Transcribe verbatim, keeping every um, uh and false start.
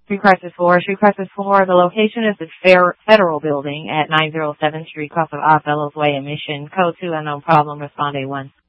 Street Crisis four. Street Crisis four. The location is the Fair Federal Building at nine oh seven Street, across of Oddfellows Way in Mission. Code two unknown problem. Respond A one.